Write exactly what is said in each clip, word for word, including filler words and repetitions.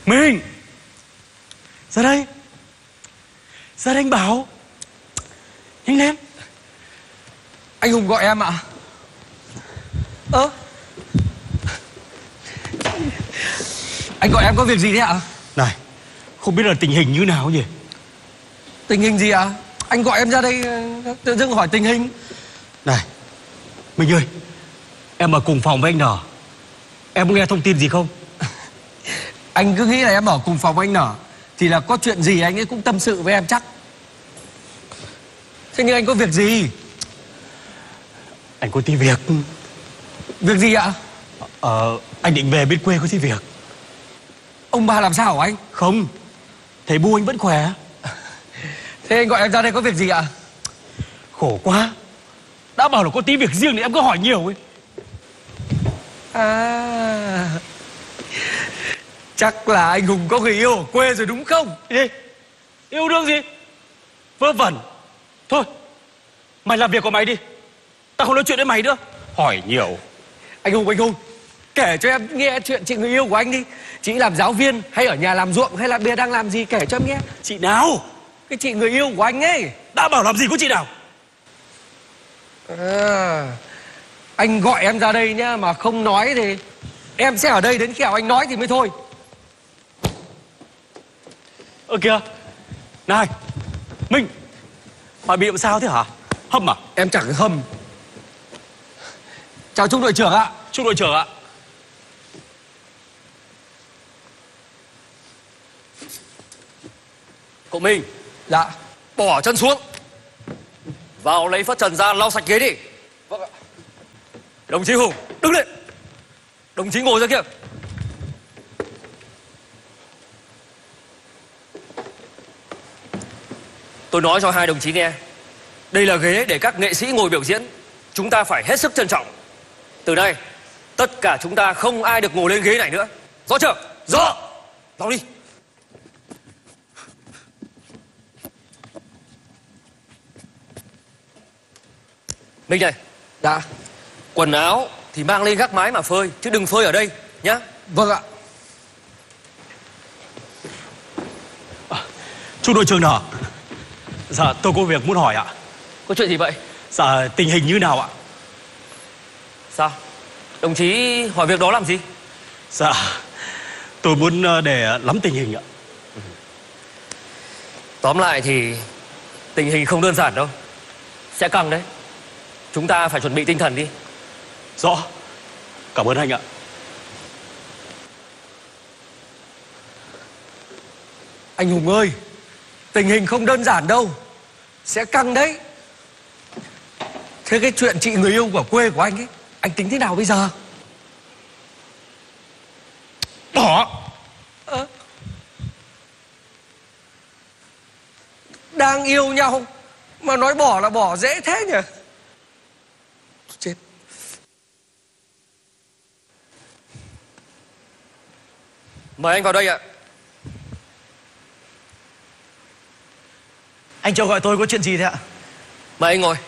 Minh, ra đây. Ra đây anh bảo. Nhanh lên. Anh Hùng gọi em ạ. Ơ, anh gọi em có việc gì thế ạ? Này, không biết là tình hình như nào nhỉ? Tình hình gì ạ? Anh gọi em ra đây tự dưng hỏi tình hình. Này, Minh ơi, em ở cùng phòng với anh Nở. Em có nghe thông tin gì không? Anh cứ nghĩ là em ở cùng phòng với anh Nở thì là có chuyện gì anh ấy cũng tâm sự với em chắc. Thế nhưng anh có việc gì? Anh có tí việc. Việc gì ạ? Ờ, anh định về bên quê có tí việc. Ông bà làm sao hả anh? Không, thầy Bu anh vẫn khỏe. Thế anh gọi em ra đây có việc gì ạ? Khổ quá. Đã bảo là có tí việc riêng thì em cứ hỏi nhiều ấy. À, chắc là anh Hùng có người yêu ở quê rồi đúng không? Gì? Yêu đương gì? Vớ vẩn. Thôi, mày làm việc của mày đi. Tao không nói chuyện với mày nữa. Hỏi nhiều. Anh Hùng, anh Hùng, kể cho em nghe chuyện chị người yêu của anh đi. Chị làm giáo viên hay ở nhà làm ruộng hay là bia đang làm gì, kể cho em nghe. Chị nào? Cái chị người yêu của anh ấy. Đã bảo làm gì có chị nào? À, anh gọi em ra đây nhá, mà không nói thì em sẽ ở đây đến khi nào anh nói thì mới thôi. Ơ kìa. Này, Minh, mày bị làm sao thế hả? Hâm à? Em chẳng hâm. Chào Trung đội trưởng ạ. Trung đội trưởng ạ. Cậu Minh, Dạ. bỏ chân xuống. Vào lấy phất trần ra lau sạch ghế đi. Vâng ạ. Đồng chí Hùng, đứng lên. Đồng chí ngồi ra kia. Tôi nói cho hai đồng chí nghe, đây là ghế để các nghệ sĩ ngồi biểu diễn. Chúng ta phải hết sức trân trọng. Từ nay, tất cả chúng ta không ai được ngồi lên ghế này nữa. Rõ chưa? Rõ. Lau đi. Minh này. Dạ. Quần áo thì mang lên gác mái mà phơi, chứ đừng phơi ở đây nhá. Vâng ạ. À, Trung đội trưởng Nở. Dạ, tôi có việc muốn hỏi ạ. Có chuyện gì vậy? Dạ, tình hình như nào ạ? Sao? Đồng chí hỏi việc đó làm gì? Dạ, tôi muốn để lắm tình hình ạ. Ừ. Tóm lại thì tình hình không đơn giản đâu. Sẽ căng đấy. Chúng ta phải chuẩn bị tinh thần đi. Rõ. Cảm ơn anh ạ. Anh Hùng ơi, tình hình không đơn giản đâu. Sẽ căng đấy. Thế cái chuyện chị người yêu của quê của anh ấy, anh tính thế nào bây giờ? Bỏ. À, đang yêu nhau mà nói bỏ là bỏ dễ thế nhỉ? Chết. Mời anh vào đây ạ. Anh cho gọi tôi có chuyện gì thế ạ? Mời anh ngồi.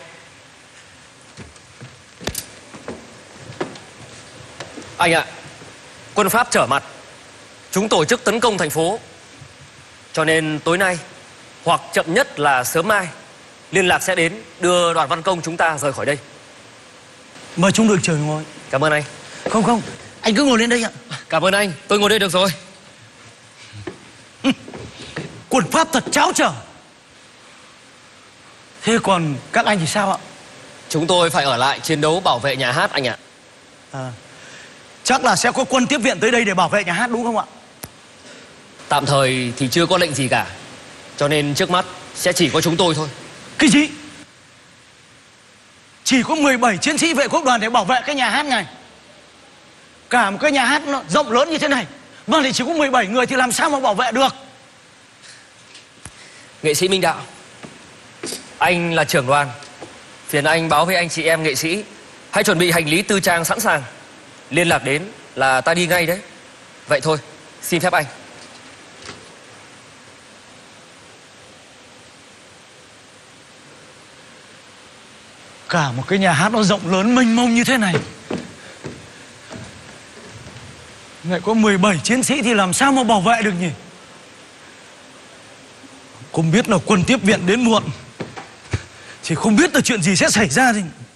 Anh ạ, quân Pháp trở mặt. Chúng tổ chức tấn công thành phố. Cho nên tối nay, hoặc chậm nhất là sớm mai, liên lạc sẽ đến đưa đoàn văn công chúng ta rời khỏi đây. Mời Trung đội trưởng ngồi. Cảm ơn anh. Không không, anh cứ ngồi lên đây ạ. Cảm ơn anh, tôi ngồi đây được rồi. Quân Pháp thật cháo trở. Thế còn các anh thì sao ạ? Chúng tôi phải ở lại chiến đấu bảo vệ nhà hát anh ạ. À, chắc là sẽ có quân tiếp viện tới đây để bảo vệ nhà hát đúng không ạ? Tạm thời thì chưa có lệnh gì cả. Cho nên trước mắt sẽ chỉ có chúng tôi thôi. Cái gì? Chỉ có mười bảy chiến sĩ vệ quốc đoàn để bảo vệ cái nhà hát này. Cả một cái nhà hát nó rộng lớn như thế này mà thì chỉ có mười bảy người thì làm sao mà bảo vệ được? Nghệ sĩ Minh Đạo, anh là trưởng đoàn. Phiền anh báo với anh chị em nghệ sĩ hãy chuẩn bị hành lý tư trang sẵn sàng. Liên lạc đến là ta đi ngay đấy. Vậy thôi, xin phép anh. Cả một cái nhà hát nó rộng lớn mênh mông như thế này Lại có mười bảy chiến sĩ thì làm sao mà bảo vệ được nhỉ? Không biết là quân tiếp viện đến muộn, thì không biết là chuyện gì sẽ xảy ra thì